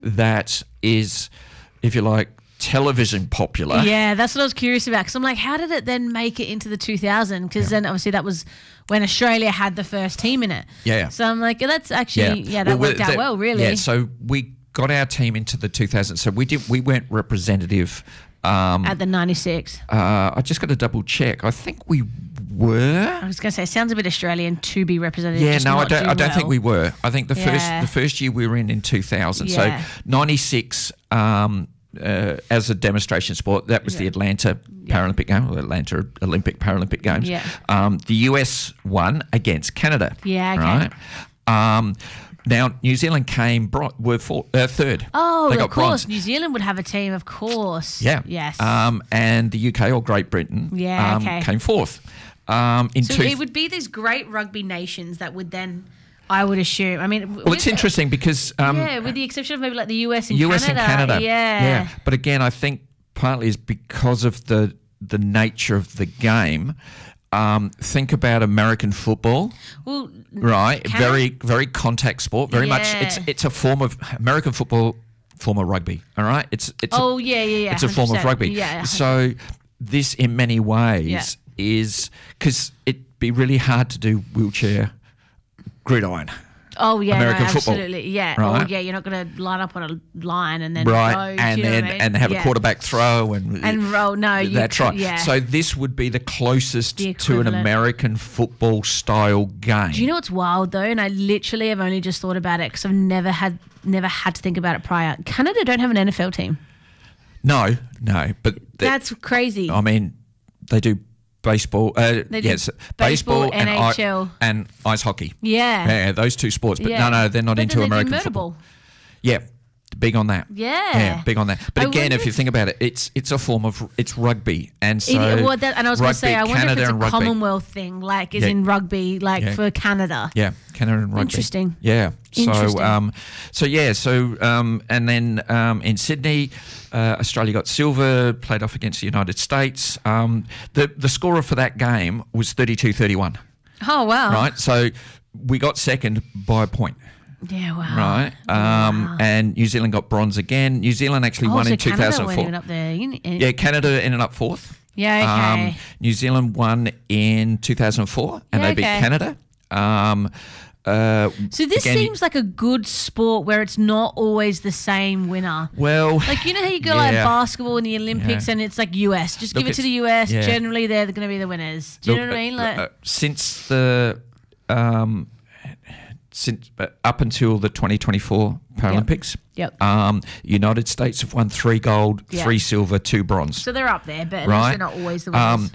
that is, if you like, television popular. Yeah, that's what I was curious about, because I'm like, how did it then make it into the 2000? Because then obviously that was when Australia had the first team in it. Yeah. So I'm like, that's actually, that worked out well, really. Yeah, so we got our team into the 2000s. So we weren't representative. At the 96. I just got to double check. I think we were. I was going to say, it sounds a bit Australian to be representative. Yeah, just no, not I don't think we were. I think the Yeah. first year we were in 2000. Yeah. So 96 as a demonstration sport, that was the Atlanta Paralympic Games, or Atlanta Olympic Paralympic Games. Yeah. The US won against Canada. Yeah, okay. Right. Now New Zealand were third. Oh, they of got course. bronze. New Zealand would have a team, of course. Yeah. Yes. And the UK or Great Britain came fourth. So it would be these great rugby nations that would then, I would assume. I mean, well, it's interesting because with the exception of maybe like the US and Canada. Yeah. But again, I think partly is because of the nature of the game. Think about American football. Well, right, very very contact sport. Very much, it's a form of American football, form of rugby. All right, it's It's a form of rugby. Yeah. So this, in many ways, is because it'd be really hard to do wheelchair gridiron. Oh yeah, American football, absolutely, yeah. right? Oh yeah, you're not going to line up on a line and then right, go, and then and have a quarterback throw and roll. No, that's right. Yeah. So this would be the closest to an American football style game. Do you know what's wild though? And I literally have only just thought about it because I've never had to think about it prior. Canada don't have an NFL team. No, but that's crazy. I mean, they do. Baseball, baseball NHL and ice hockey. Yeah, those two sports. But no, they're not into American football. Yeah, big on that. Yeah, big on that. But again, if you think about it, it's a form of rugby, and so and I was going to say, I wonder Canada if it's a rugby. Commonwealth thing, like is in rugby, like for Canada. Yeah, Canada and rugby. Interesting. Yeah. Interesting. And then in Sydney, Australia got silver, played off against the United States. The scorer for that game was 32-31. Oh, wow. Right, so we got second by a point. Yeah, wow. Right, and New Zealand got bronze again. New Zealand actually won in 2004. Canada up there. Yeah, Canada ended up fourth. Yeah, okay. New Zealand won in 2004, and they beat Canada. So this seems like a good sport where it's not always the same winner. Well, like you know how you go like basketball in the Olympics and it's like US. Just give it to the US. Generally, they're going to be the winners. Do you know what I mean? Like since up until the 2024 Paralympics, United States have won 3 gold, 3 silver, 2 bronze. So they're up there, but they're not always the winners.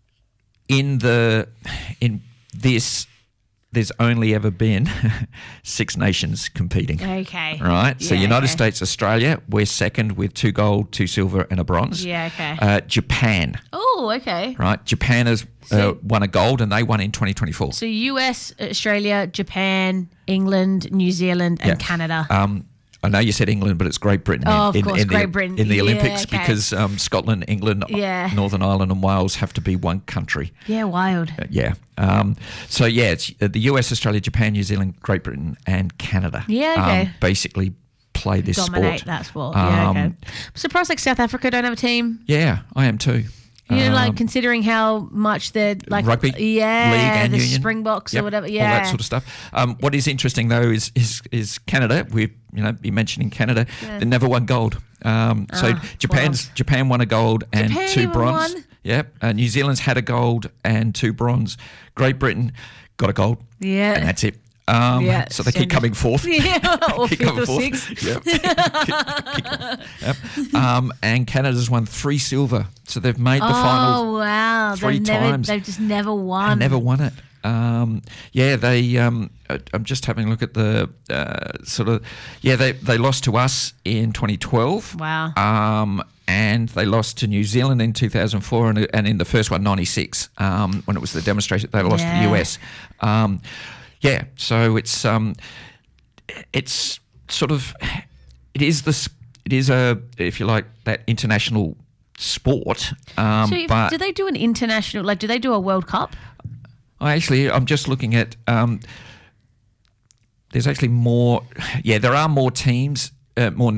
In this, there's only ever been 6 nations competing. Okay. Right? So United States, Australia, we're second with 2 gold, 2 silver and a bronze. Yeah, okay. Japan. Oh, okay. Right? Japan has won a gold and they won in 2024. So US, Australia, Japan, England, New Zealand and Canada. I know you said England, but it's Great Britain. Of course, Great Britain. In the Olympics because Scotland, England, Northern Ireland and Wales have to be one country. Yeah, wild. It's the US, Australia, Japan, New Zealand, Great Britain and Canada. Yeah, okay. Basically play this Dominate that sport. I'm surprised like South Africa don't have a team. Yeah, I am too. You know, like considering how much they're like rugby, league and the union, Springboks or whatever, all that sort of stuff. What is interesting though is Canada. We've been mentioning Canada. They never won gold. So Japan won a gold and 2 bronze. New Zealand's had a gold and 2 bronze. Great Britain got a gold. Yeah, and that's it. So they keep coming fourth. Yeah, or keep fifth or sixth. And Canada's won 3 silver. So they've made the final. Oh, wow. 3 times. They've just never won. Never won it. I'm just having a look at the they lost to us in 2012. Wow. And they lost to New Zealand in 2004 and in the first one, 96, when it was the demonstration, they lost to the US. So it's sort of it is a if you like that international sport. Do they do an international do they do a World Cup? I'm just looking at there's actually more. Yeah, there are more teams more